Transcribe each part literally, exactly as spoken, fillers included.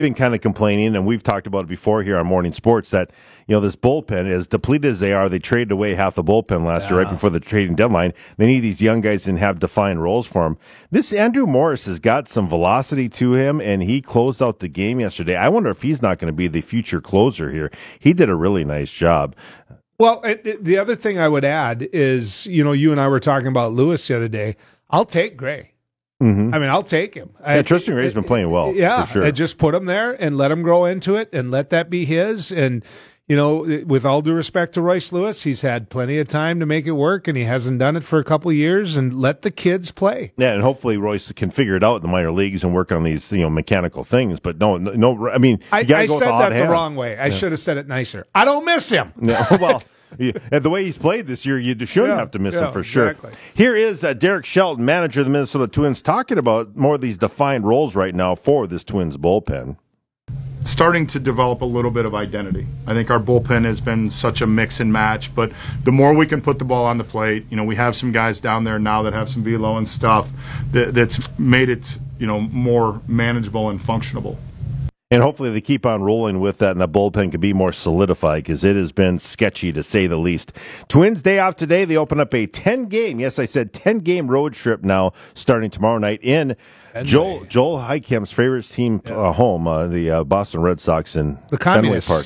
been kind of complaining, and we've talked about it before here on Morning Sports, that you know this bullpen, as depleted as they are, they traded away half the bullpen last yeah. year right before the trading deadline. They need these young guys and have defined roles for them. This Andrew Morris has got some velocity to him, and he closed out the game yesterday. I wonder if he's not going to be the future closer here. He did a really nice job. Well, it, it, the other thing I would add is, you know, you and I were talking about Lewis the other day. I'll take Gray. Mm-hmm. I mean, I'll take him. Yeah, I, Tristan Gray's been playing well. Yeah, for sure. I just put him there and let him grow into it and let that be his. And, you know, with all due respect to Royce Lewis, he's had plenty of time to make it work, and he hasn't done it for a couple of years. And let the kids play. Yeah, and hopefully Royce can figure it out in the minor leagues and work on these, you know, mechanical things. But no, no, I mean, you I, gotta I go said with the that hot the hand. wrong way. I yeah. should have said it nicer. I don't miss him. No, well. Yeah, and the way he's played this year, you shouldn't yeah, have to miss yeah, him for sure. Exactly. Here is uh, Derek Shelton, manager of the Minnesota Twins, talking about more of these defined roles right now for this Twins bullpen. Starting to develop a little bit of identity. I think our bullpen has been such a mix and match, but the more we can put the ball on the plate, you know, we have some guys down there now that have some velo and stuff that, that's made it, you know, more manageable and functionable. And hopefully they keep on rolling with that, and the bullpen can be more solidified, because it has been sketchy to say the least. Twins day off today. They open up a ten-game, yes, I said ten-game road trip now, starting tomorrow night in Joel Fenway. Joel Heikem's favorite team yeah. uh, home, uh, the uh, Boston Red Sox in the Fenway Park.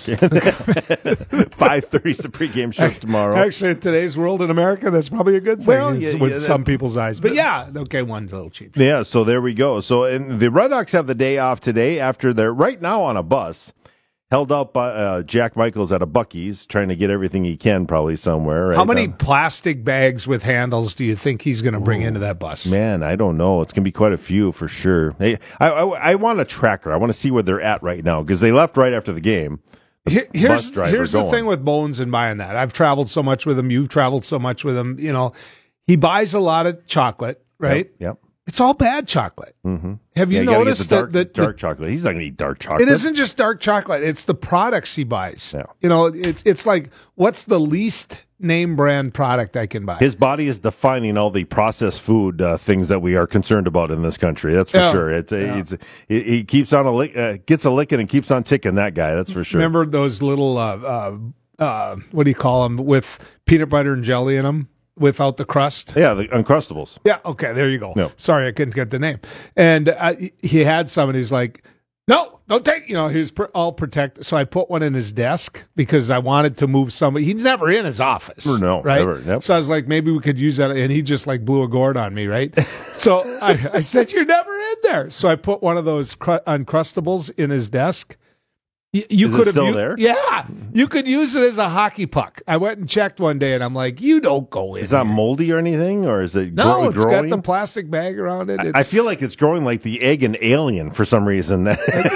five thirty is the pregame shift tomorrow. Actually, in today's world in America, that's probably a good thing well, yeah, with yeah, some that, people's eyes. But yeah, okay, one's a little cheap. Yeah, so there we go. So and the Red Sox have the day off today after they're right now on a bus. Held up by uh, Jack Michaels at a Buc-ee's, trying to get everything he can probably somewhere. Right? How many um, plastic bags with handles do you think he's going to bring ooh, into that bus? Man, I don't know. It's going to be quite a few for sure. Hey, I, I, I want a tracker. I want to see where they're at right now, because they left right after the game. The Here, here's bus driver here's going. the thing with Bones and buying that. I've traveled so much with him. You've traveled so much with him. You know, he buys a lot of chocolate, right? Yep. yep. It's all bad chocolate. Mm-hmm. Have you yeah, you noticed the dark, that, that dark the, chocolate? He's not going to eat dark chocolate. It isn't just dark chocolate. It's the products he buys. Yeah. You know, it's it's like, what's the least name brand product I can buy? His body is defining all the processed food uh, things that we are concerned about in this country. That's for yeah. sure. It's, a, yeah. it's a, he, he keeps on a lick, uh, gets a licking and keeps on ticking. That guy. That's for sure. Remember those little uh, uh, uh, what do you call them, with peanut butter and jelly in them? Without the crust? Yeah, the Uncrustables. Yeah, okay, there you go. No. Sorry, I couldn't get the name. And uh, he had some, and he's like, no, don't take, you know, he was pr- all protected. So I put one in his desk because I wanted to move somebody. He's never in his office. No, right? never. Yep. So I was like, maybe we could use that. And he just like blew a gourd on me, right? So I, I said, you're never in there. So I put one of those cr- Uncrustables in his desk. You Is could it have still used, there? Yeah, you could use it as a hockey puck. I went and checked one day, and I'm like, you don't go in. Is that here. moldy or anything, or is it No, grow- it's growing? got the plastic bag around it. It's, I feel like it's growing like the egg in Alien for some reason.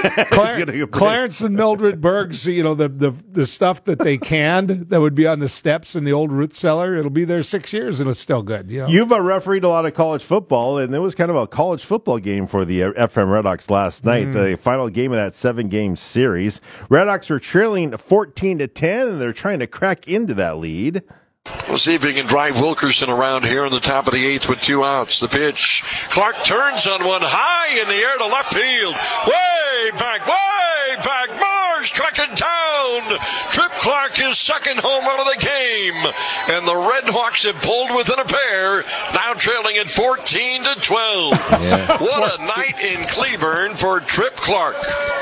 Clar- Clarence and Mildred Berg's, you know, the, the the stuff that they canned that would be on the steps in the old root cellar. It'll be there six years, and it's still good. You know? You've uh, refereed a lot of college football, and it was kind of a college football game for the uh, F M Redhawks last night. Mm. The final game of that seven-game series. Redhawks are trailing fourteen to ten, and they're trying to crack into that lead. We'll see if he can drive Wilkerson around here in the top of the eighth with two outs. The pitch. Clark turns on one high in the air to left field. Way back, way back. Marsh trucking down. Trip Clark, his second home run of the game. And the Redhawks have pulled within a pair, now trailing at fourteen to twelve. Yeah. What a night in Cleburne for Trip Clark.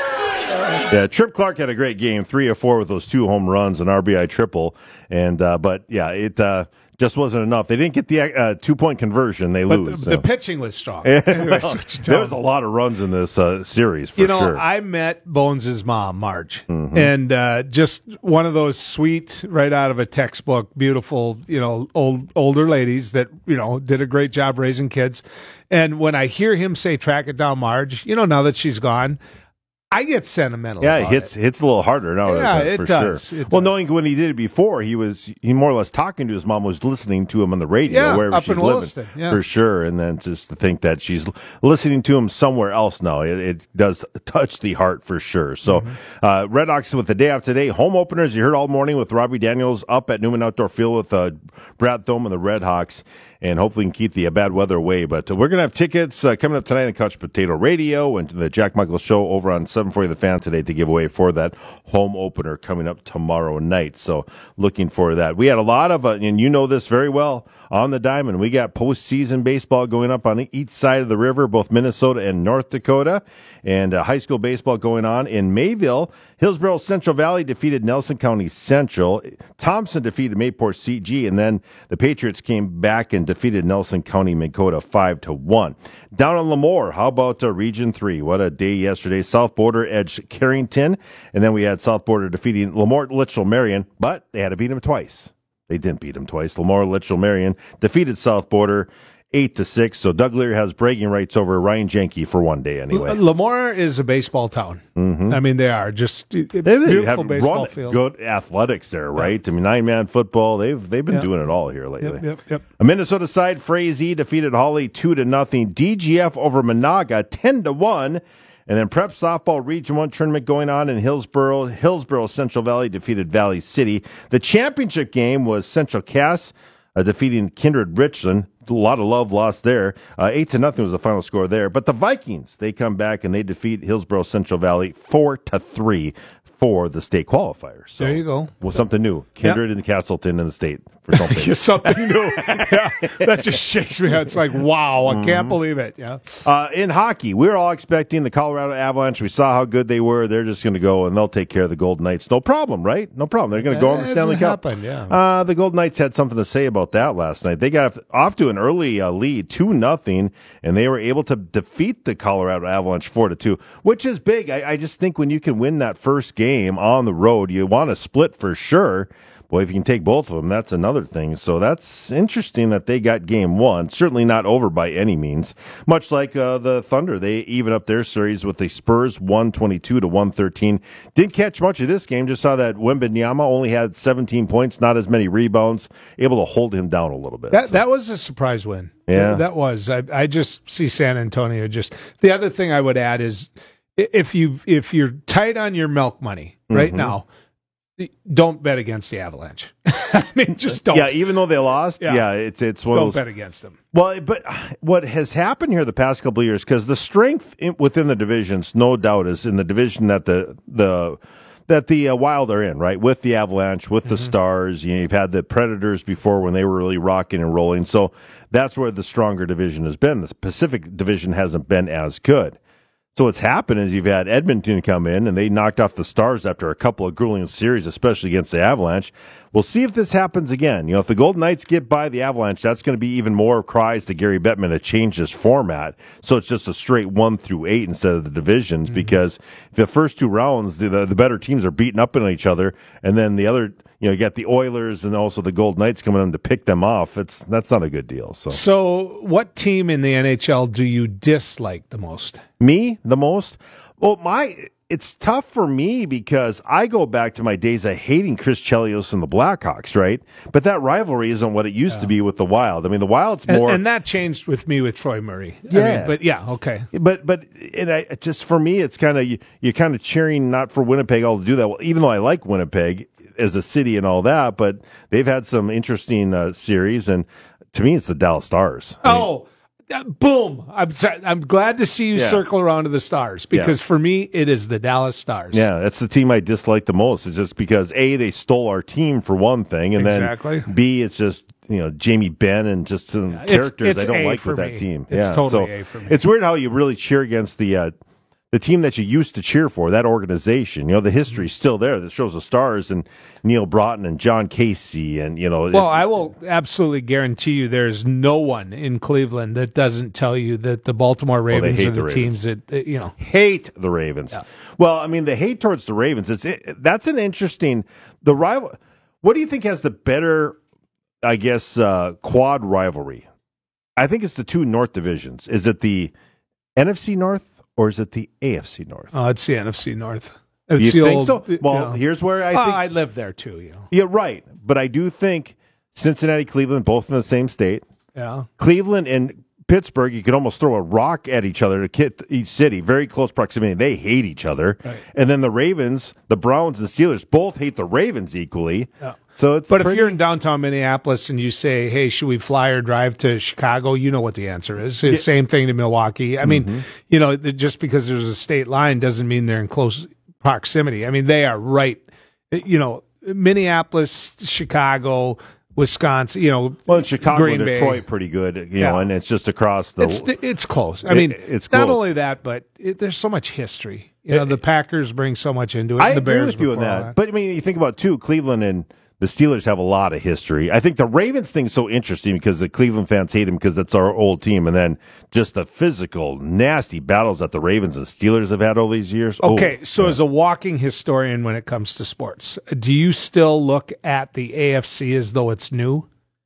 Yeah, Trip Clark had a great game, three or four with those two home runs, an R B I triple, and uh, but yeah, it uh, just wasn't enough. They didn't get the uh, two-point conversion. They but lose. The, so. the pitching was strong. Anyways, well, there was a lot of runs in this uh, series for you know, sure. I met Bones' mom, Marge, mm-hmm. and uh, just one of those sweet, right out of a textbook, beautiful, you know, old older ladies that you know did a great job raising kids. And when I hear him say "track it down, Marge," you know, now that she's gone, I get sentimental. Yeah, about it hits it. hits a little harder now. Yeah, it, it for does. Sure. It well, does. knowing when he did it before, he was he more or less talking to his mom, was listening to him on the radio, yeah, wherever up she's in living, Williston, yeah. for sure. And then just to think that she's listening to him somewhere else now, it, it does touch the heart for sure. So, mm-hmm. uh, Redhawks with the day off today, home openers. You heard all morning with Robbie Daniels up at Newman Outdoor Field with uh, Brad Thome and the Redhawks. And hopefully we can keep the uh, bad weather away. But uh, we're going to have tickets uh, coming up tonight on Couch Potato Radio and the Jack Michaels Show over on seven forty The Fan today to give away for that home opener coming up tomorrow night. So looking for that. We had a lot of, uh, and you know this very well, on the diamond. We got postseason baseball going up on each side of the river, both Minnesota and North Dakota, and uh, high school baseball going on in Mayville. Hillsboro Central Valley defeated Nelson County Central. Thompson defeated Mayport C G, and then the Patriots came back and defeated Nelson County Minn-Kota five to one. Down in Lemoore, how about uh, Region three? What a day yesterday. South Border edged Carrington, and then we had South Border defeating Lemoore Litchell Marion, but they had to beat them twice. They didn't beat them twice. Lemoore Litchell Marion defeated South Border eight to six. So Doug Leary has bragging rights over Ryan Jenke for one day anyway. Lemoore is a baseball town. Mm-hmm. I mean, they are just they, they beautiful have baseball run field. Good athletics there, right? Yeah. I mean, nine-man football. They've they've been yep. doing it all here lately. Yep, yep, yep. A Minnesota side, Frazee defeated Hawley two to nothing. D G F over Monaga ten to one. And then Prep Softball Region one tournament going on in Hillsboro. Hillsboro Central Valley defeated Valley City. The championship game was Central Cass uh, defeating Kindred Richland. A lot of love lost there. Uh, eight to nothing was the final score there. But the Vikings, they come back and they defeat Hillsboro Central Valley four to three for the state qualifiers. So, there you go. Well, something new. Kindred yep. and Castleton in the state for something. something new. Yeah, that just shakes me. It's like, wow, I mm-hmm. can't believe it. Yeah. Uh, in hockey, we were all expecting the Colorado Avalanche. We saw how good they were. They're just going to go and they'll take care of the Golden Knights. No problem, right? No problem. They're going to go on the Stanley Cup. Happen, yeah. Uh, the Golden Knights had something to say about that last night. They got off to an early uh, lead, two nothing, and they were able to defeat the Colorado Avalanche four to two, which is big. I, I just think when you can win that first game on the road, you want to split for sure. Boy, if you can take both of them, that's another thing. So that's interesting that they got game one. Certainly not over by any means. Much like uh, the Thunder, they even up their series with the Spurs one twenty-two to one thirteen. Didn't catch much of this game. Just saw that Wembanyama only had seventeen points, not as many rebounds, able to hold him down a little bit. That so. that was a surprise win. Yeah, that was. I, I just see San Antonio. Just the other thing I would add is if you if you're tight on your milk money right mm-hmm. now, don't bet against the Avalanche. I mean, just don't. Yeah, even though they lost, yeah, yeah it's it's one don't of those. bet against them. Well, but what has happened here the past couple of years, because the strength in, within the divisions, no doubt, is in the division that the the that the uh, Wild are in, right? With the Avalanche, with the mm-hmm. Stars. You know, you've had the Predators before when they were really rocking and rolling. So that's where the stronger division has been. The Pacific Division hasn't been as good. So what's happened is you've had Edmonton come in, and they knocked off the Stars after a couple of grueling series, especially against the Avalanche. We'll see if this happens again. You know, if the Golden Knights get by the Avalanche, that's going to be even more cries to Gary Bettman to change this format. So it's just a straight one through eight instead of the divisions, mm-hmm. because the first two rounds, the, the better teams are beating up on each other, and then the other, you know, you got the Oilers and also the Golden Knights coming in to pick them off. It's that's not a good deal. So, so what team in the N H L do you dislike the most? Me, the most? Well, my it's tough for me because I go back to my days of hating Chris Chelios and the Blackhawks, right? But that rivalry isn't what it used yeah. to be with the Wild. I mean, the Wild's more, and, and that changed with me with Troy Murray. Yeah, I mean, but yeah, okay. But but and I just for me, it's kind of you, you're kind of cheering not for Winnipeg all to do that. Well, even though I like Winnipeg as a city and all that, but they've had some interesting uh, series, and to me, it's the Dallas Stars. Oh. I mean, Uh, boom! I'm I'm glad to see you yeah. circle around to the Stars because yeah. for me it is the Dallas Stars. Yeah, that's the team I dislike the most. It's just because A, they stole our team for one thing, and exactly. then B, it's just you know Jamie Benn and just some yeah, characters it's, it's I don't A like with me. that team. It's yeah, totally so A for me. It's weird how you really cheer against the uh, the team that you used to cheer for, that organization. You know, the history's still there that shows the Stars and Neil Broughton and John Casey and, you know. Well, it, I will absolutely guarantee you there's no one in Cleveland that doesn't tell you that the Baltimore Ravens well, are the, the teams that, that, you know. Hate the Ravens. Yeah. Well, I mean, the hate towards the Ravens, it's it, that's an interesting, the rival. What do you think has the better, I guess, uh, quad rivalry? I think it's the two North divisions. Is it the N F C North? Or is it the A F C North? Oh, it's the N F C North. It's do you the think old, so? Well, you know. Here's where I oh, think... I live there, too, you know. Yeah, right. But I do think Cincinnati, Cleveland, both in the same state. Yeah. Cleveland and Pittsburgh, you could almost throw a rock at each other to hit each city, very close proximity. They hate each other. Right. And then the Ravens, the Browns, and the Steelers both hate the Ravens equally. Yeah. So it's but pretty... if you're in downtown Minneapolis and you say, hey, should we fly or drive to Chicago, you know what the answer is. It's the same thing to Milwaukee. I mean, mm-hmm. you know, just because there's a state line doesn't mean they're in close proximity. I mean, they are right, you know, Minneapolis, Chicago, Wisconsin, you know, well, in Chicago Green and Bay. Detroit, pretty good, you yeah. know, and it's just across the. It's it's close. I mean, it, it's not close. only that, but it, there's so much history. You know, the Packers bring so much into it. I the agree Bears with you on that. that, but I mean, you think about too, Cleveland and the Steelers have a lot of history. I think the Ravens thing's so interesting because the Cleveland fans hate them because that's our old team, and then just the physical, nasty battles that the Ravens and Steelers have had all these years. Okay, oh, so yeah. as a walking historian when it comes to sports, do you still look at the A F C as though it's new?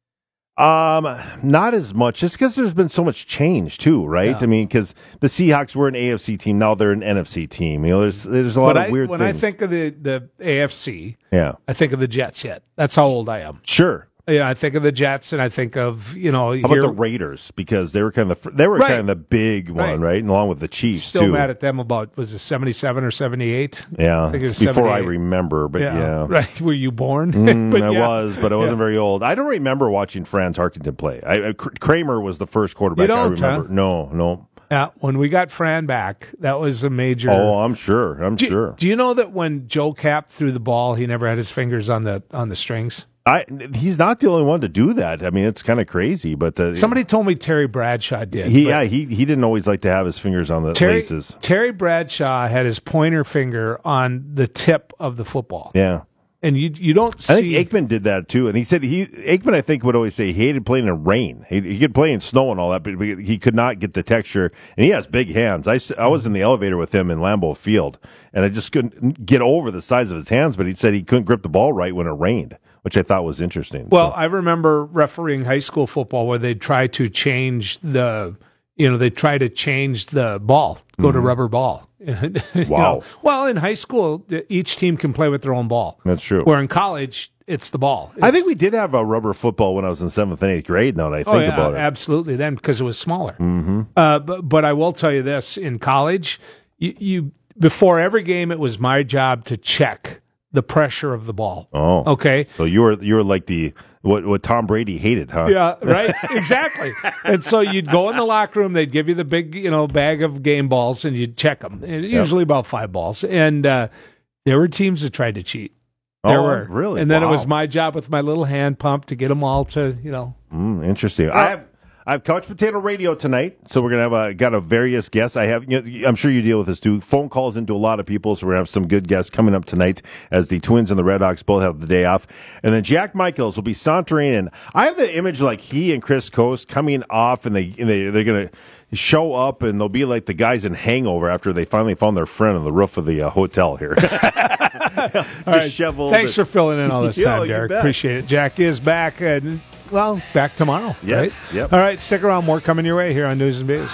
Um, not as much, just because there's been so much change too, right? Yeah. I mean, because the Seahawks were an A F C team, now they're an N F C team. You know, there's there's a lot but of I, weird when things. When I think of the the A F C, yeah, I think of the Jets. Yet that's how old I am. Sure. Yeah, I think of the Jets, and I think of, you know, how here, about the Raiders, because they were kind of the, they were right. kind of the big one, right? right? And along with the Chiefs Still too. mad at them about, was it seventy-seven or seventy-eight? Yeah, I think it was before I remember, but yeah, yeah. Right? Were you born? Mm, but I yeah. was, but I wasn't yeah. very old. I don't remember watching Franz Harkington play. I, I, Kramer was the first quarterback you don't, I remember. Huh? No, no. Yeah, when we got Fran back, that was a major. Oh, I'm sure. I'm do, sure. Do you know that when Joe Cap threw the ball, he never had his fingers on the on the strings? I he's not the only one to do that. I mean, it's kind of crazy, but the, somebody told me Terry Bradshaw did. He yeah, he he didn't always like to have his fingers on the Terry, laces. Terry Bradshaw had his pointer finger on the tip of the football. Yeah. And you you don't see. I think Aikman did that too, and he said he Aikman I think would always say he hated playing in rain. He, he could play in snow and all that, but he could not get the texture. And he has big hands. I I was in the elevator with him in Lambeau Field, and I just couldn't get over the size of his hands. But he said he couldn't grip the ball right when it rained, which I thought was interesting. Well, so. I remember refereeing high school football where they'd try to change the, you know, they try to change the ball, go mm-hmm. to rubber ball. Wow. know? Well, in high school, each team can play with their own ball. That's true. Where in college, it's the ball. It's, I think we did have a rubber football when I was in seventh and eighth grade. Now that I think oh, yeah, about it, absolutely. Then because it was smaller. Mm-hmm. Uh, but but I will tell you this: in college, you, you before every game, it was my job to check the pressure of the ball. Oh, okay. So you were you were like the what what Tom Brady hated, huh? Yeah, right. Exactly. And so you'd go in the locker room. They'd give you the big, you know, bag of game balls, and you'd check them. And usually yep. about five balls. And uh, there were teams that tried to cheat. There oh, were really? And then wow. it was my job with my little hand pump to get them all to, you know. Mm, interesting. I have. I have Couch Potato Radio tonight, so we're gonna have a got a various guests. I have, you know, I'm sure you deal with this too. Phone calls into a lot of people, so we're gonna have some good guests coming up tonight as the Twins and the Red Hawks both have the day off, and then Jack Michaels will be sauntering in. I have the image like he and Chris Coast coming off, and they and they they're gonna show up, and they'll be like the guys in Hangover after they finally found their friend on the roof of the uh, hotel here. All right. Thanks for filling in all this time, Derek. Appreciate it. Jack is back. And, well, back tomorrow. Yes. Right? Yep. All right. Stick around. More coming your way here on News and Biz.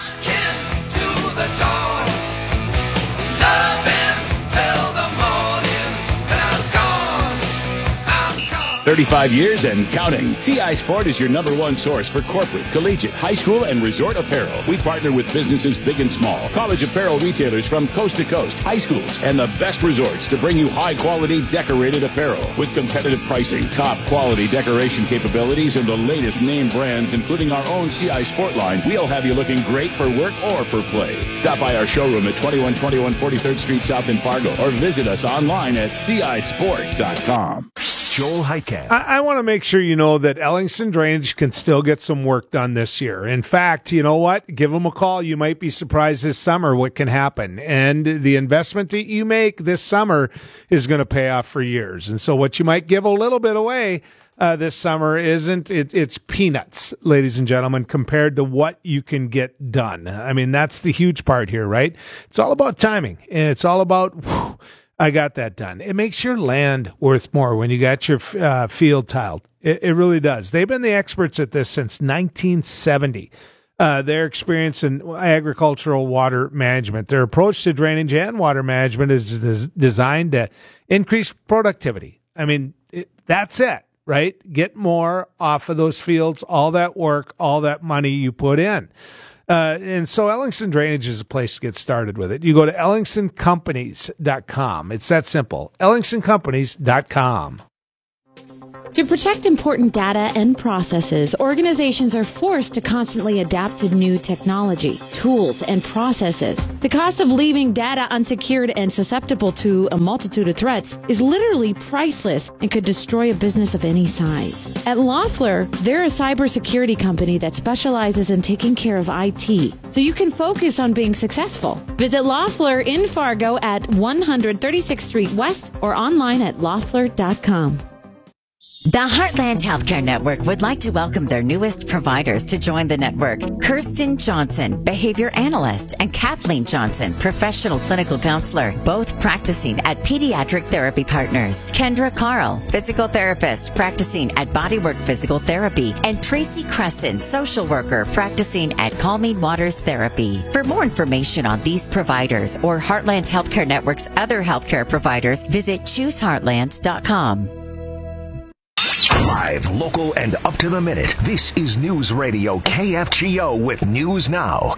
thirty-five years and counting. T I Sport is your number one source for corporate, collegiate, high school, and resort apparel. We partner with businesses big and small, college apparel retailers from coast to coast, high schools, and the best resorts to bring you high-quality decorated apparel. With competitive pricing, top-quality decoration capabilities, and the latest name brands, including our own C I Sport line, we'll have you looking great for work or for play. Stop by our showroom at twenty-one twenty-one forty-third Street South in Fargo, or visit us online at C I sport dot com. Joel Heitkamp. I, I want to make sure you know that Ellingson Drainage can still get some work done this year. In fact, you know what? Give them a call. You might be surprised this summer what can happen. And the investment that you make this summer is going to pay off for years. And so what you might give a little bit away uh, this summer isn't, it, it's peanuts, ladies and gentlemen, compared to what you can get done. I mean, that's the huge part here, right? It's all about timing. And it's all about... Whew, I got that done. It makes your land worth more when you got your uh, field tiled. It, it really does. They've been the experts at this since nineteen seventy. Uh, their experience in agricultural water management. Their approach to drainage and water management is des- designed to increase productivity. I mean, it, that's it. right? Get more off of those fields, all that work, all that money you put in. Uh, and so Ellingson Drainage is a place to get started with it. You go to ellingson companies dot com. It's that simple. ellingson companies dot com. To protect important data and processes, organizations are forced to constantly adapt to new technology, tools, and processes. The cost of leaving data unsecured and susceptible to a multitude of threats is literally priceless and could destroy a business of any size. At Loeffler, they're a cybersecurity company that specializes in taking care of I T, so you can focus on being successful. Visit Loeffler in Fargo at one thirty-sixth Street West or online at loeffler dot com. The Heartland Healthcare Network would like to welcome their newest providers to join the network. Kirsten Johnson, behavior analyst, and Kathleen Johnson, professional clinical counselor, both practicing at Pediatric Therapy Partners. Kendra Carl, physical therapist, practicing at Bodywork Physical Therapy, and Tracy Crescent, social worker, practicing at Calming Waters Therapy. For more information on these providers or Heartland Healthcare Network's other healthcare providers, visit choose heartland dot com. Live, local, and up to the minute. This is News Radio K F G O with News Now.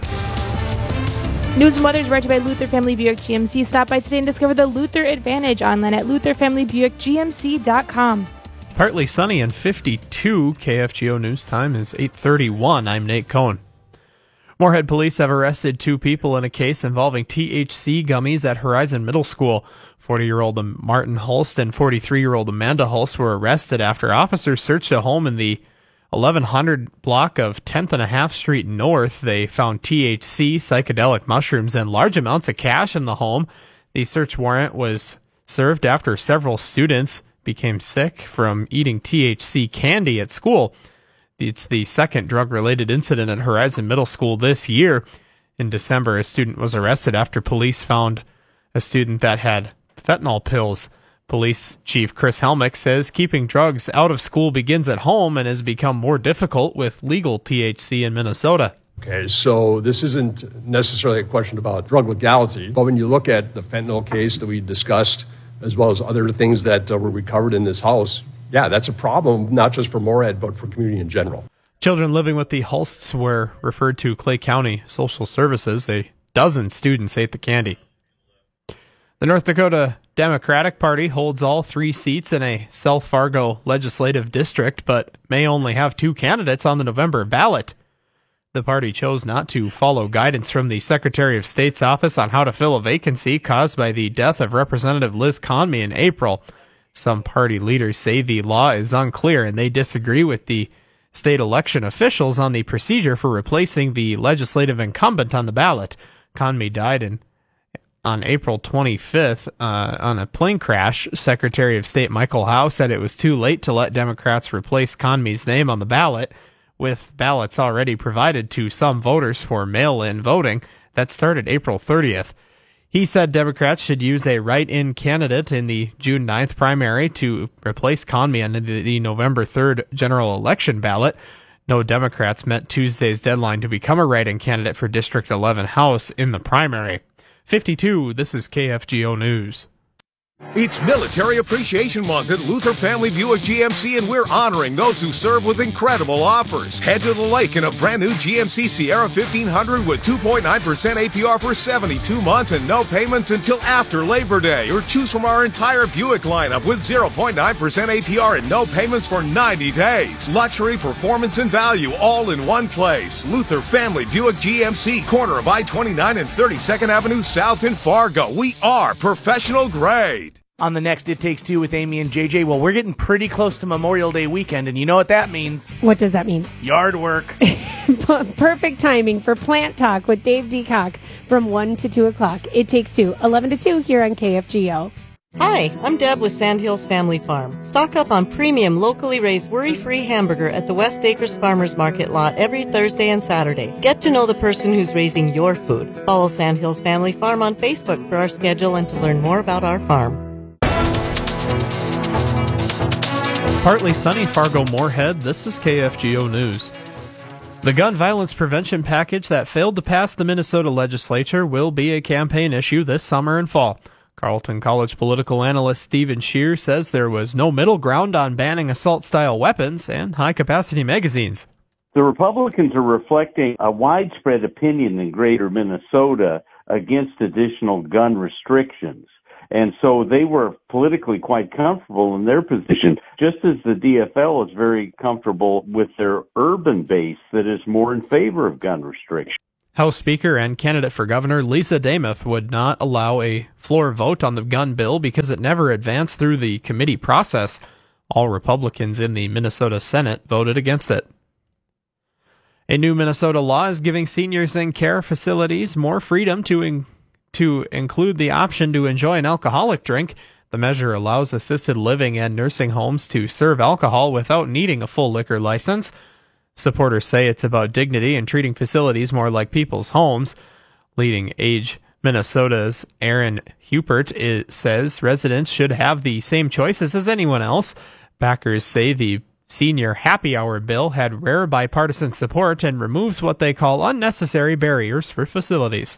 News and weather is brought to you by Luther Family Buick G M C. Stop by today and discover the Luther Advantage online at luther family buick g m c dot com. Partly sunny and fifty-two. K F G O News Time is eight thirty-one. I'm Nate Cohn. Moorhead police have arrested two people in a case involving T H C gummies at Horizon Middle School. forty-year-old Martin Hulst and forty-three-year-old Amanda Hulst were arrested after officers searched a home in the eleven hundred block of tenth and a half Street North. They found T H C, psychedelic mushrooms, and large amounts of cash in the home. The search warrant was served after several students became sick from eating T H C candy at school. It's the second drug-related incident at Horizon Middle School this year. In December, a student was arrested after police found a student that had fentanyl pills. Police Chief Chris Helmick says keeping drugs out of school begins at home and has become more difficult with legal T H C in Minnesota. Okay, so this isn't necessarily a question about drug legality, but when you look at the fentanyl case that we discussed, as well as other things that uh, were recovered in this house, yeah, that's a problem, not just for Moorhead, but for community in general. Children living with the Hulsts were referred to Clay County Social Services. A dozen students ate the candy. The North Dakota Democratic Party holds all three seats in a South Fargo legislative district, but may only have two candidates on the November ballot. The party chose not to follow guidance from the Secretary of State's office on how to fill a vacancy caused by the death of Representative Liz Conmey in April. Some party leaders say the law is unclear, and they disagree with the state election officials on the procedure for replacing the legislative incumbent on the ballot. Conmey died in on April twenty-fifth uh, on a plane crash. Secretary of State Michael Howe said it was too late to let Democrats replace Conmey's name on the ballot, with ballots already provided to some voters for mail-in voting that started April thirtieth. He said Democrats should use a write-in candidate in the June ninth primary to replace Conmey on the, the November third general election ballot. No Democrats met Tuesday's deadline to become a write-in candidate for District eleven House in the primary. fifty-two, this is K F G O News. It's Military Appreciation Month at Luther Family Buick G M C, and we're honoring those who serve with incredible offers. Head to the lake in a brand new G M C Sierra fifteen hundred with two point nine percent A P R for seventy-two months and no payments until after Labor Day. Or choose from our entire Buick lineup with zero point nine percent A P R and no payments for ninety days. Luxury, performance, and value all in one place. Luther Family Buick G M C, corner of I twenty-nine and thirty-second Avenue South in Fargo. We are professional grade. On the next It Takes Two with Amy and J J, well, we're getting pretty close to Memorial Day weekend, and you know what that means. What does that mean? Yard work. Perfect timing for Plant Talk with Dave Deacock from one to two o'clock. It Takes Two, eleven to two here on K F G O. Hi, I'm Deb with Sandhills Family Farm. Stock up on premium, locally raised, worry-free hamburger at the West Acres Farmers Market lot every Thursday and Saturday. Get to know the person who's raising your food. Follow Sandhills Family Farm on Facebook for our schedule and to learn more about our farm. Partly sunny Fargo Moorhead, this is K F G O News. The gun violence prevention package that failed to pass the Minnesota legislature will be a campaign issue this summer and fall. Carleton College political analyst Stephen Scheer says there was no middle ground on banning assault-style weapons and high-capacity magazines. The Republicans are reflecting a widespread opinion in greater Minnesota against additional gun restrictions. And so they were politically quite comfortable in their position, just as the D F L is very comfortable with their urban base that is more in favor of gun restrictions. House Speaker and candidate for governor Lisa Demuth would not allow a floor vote on the gun bill because it never advanced through the committee process. All Republicans in the Minnesota Senate voted against it. A new Minnesota law is giving seniors in care facilities more freedom to in- to include the option to enjoy an alcoholic drink. The measure allows assisted living and nursing homes to serve alcohol without needing a full liquor license. Supporters say it's about dignity and treating facilities more like people's homes. Leading Age Minnesota's Aaron Hupert is, says residents should have the same choices as anyone else. Backers say the senior happy hour bill had rare bipartisan support and removes what they call unnecessary barriers for facilities.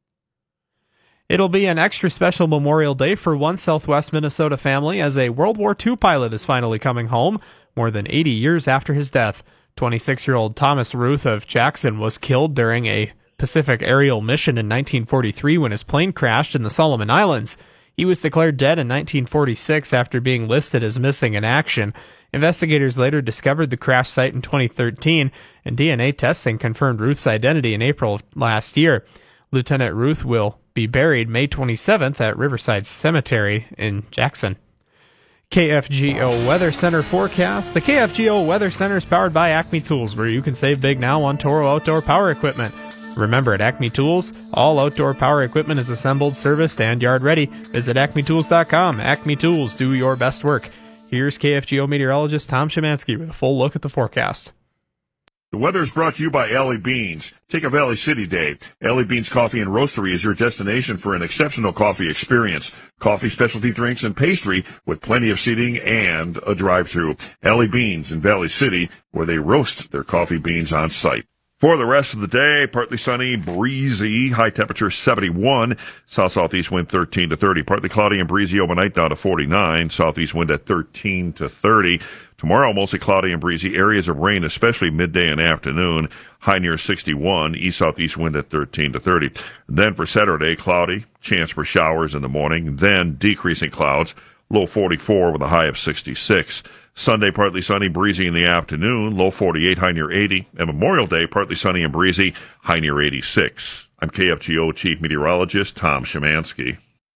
It'll be an extra special Memorial Day for one Southwest Minnesota family as a World War Two pilot is finally coming home, more than eighty years after his death. twenty-six-year-old Thomas Ruth of Jackson was killed during a Pacific aerial mission in nineteen forty-three when his plane crashed in the Solomon Islands. He was declared dead in nineteen forty-six after being listed as missing in action. Investigators later discovered the crash site in twenty thirteen, and D N A testing confirmed Ruth's identity in April of last year. Lieutenant Ruth will be buried May twenty-seventh at Riverside Cemetery in Jackson. K F G O Weather Center forecast. The K F G O Weather Center is powered by Acme Tools, where you can save big now on Toro outdoor power equipment. Remember, at Acme Tools, all outdoor power equipment is assembled, serviced, and yard ready. Visit acme tools dot com. Acme Tools, do your best work. Here's K F G O meteorologist Tom Szymanski with a full look at the forecast. The weather is brought to you by Alley Beans. Take a Valley City day. Alley Beans Coffee and Roastery is your destination for an exceptional coffee experience. Coffee, specialty drinks, and pastry with plenty of seating and a drive-thru. Alley Beans in Valley City, where they roast their coffee beans on site. For the rest of the day, partly sunny, breezy, high temperature seventy-one, south-southeast wind thirteen to thirty, partly cloudy and breezy overnight down to forty-nine, southeast wind at thirteen to thirty. Tomorrow, mostly cloudy and breezy, areas of rain, especially midday and afternoon, high near sixty-one, east-southeast wind at thirteen to thirty. Then for Saturday, cloudy, chance for showers in the morning, then decreasing clouds, low forty-four with a high of sixty-six. Sunday, partly sunny, breezy in the afternoon, low forty-eight, high near eighty. And Memorial Day, partly sunny and breezy, high near eighty-six. I'm K F G O Chief Meteorologist Tom Szymanski.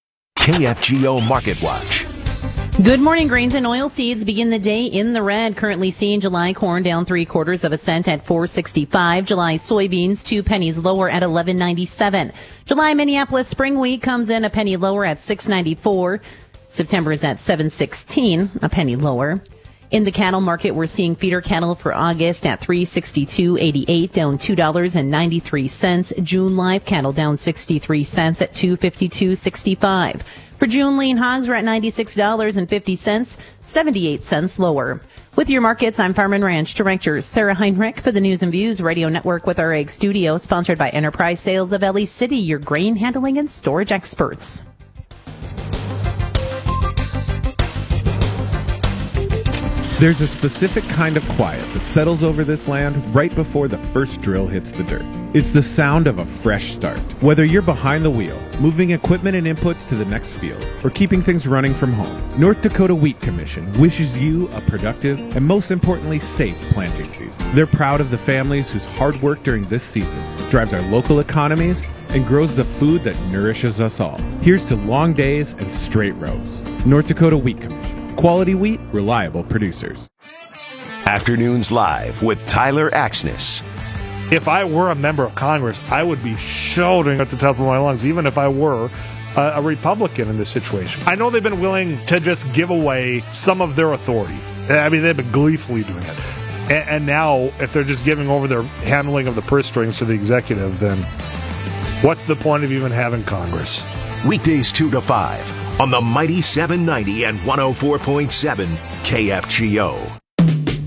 K F G O Market Watch. Good morning. Grains and oilseeds begin the day in the red. Currently seeing July corn down three quarters of a cent at four sixty-five. July soybeans two pennies lower at eleven ninety-seven. July Minneapolis spring wheat comes in a penny lower at six ninety-four. September is at seven sixteen, a penny lower. In the cattle market, we're seeing feeder cattle for August at three sixty-two eighty-eight, down two dollars and ninety-three cents. June live cattle down sixty-three cents at two fifty-two sixty-five. For June lean hogs, we're at ninety-six dollars and fifty cents, seventy-eight cents lower. With your markets, I'm Farm and Ranch Director Sarah Heinrich for the News and Views Radio Network with our Egg Studio, sponsored by Enterprise Sales of Valley City, your grain handling and storage experts. There's a specific kind of quiet that settles over this land right before the first drill hits the dirt. It's the sound of a fresh start. Whether you're behind the wheel, moving equipment and inputs to the next field, or keeping things running from home, North Dakota Wheat Commission wishes you a productive and, most importantly, safe planting season. They're proud of the families whose hard work during this season drives our local economies and grows the food that nourishes us all. Here's to long days and straight rows. North Dakota Wheat Commission. Quality wheat, reliable producers. Afternoons Live with Tyler Axness. If I were a member of Congress, I would be shouting at the top of my lungs, even if I were a, a Republican in this situation. I know they've been willing to just give away some of their authority. I mean, they've been gleefully doing it. And, and now, if they're just giving over their handling of the purse strings to the executive, then what's the point of even having Congress? Weekdays two to five on the mighty seven ninety and one oh four point seven K F G O.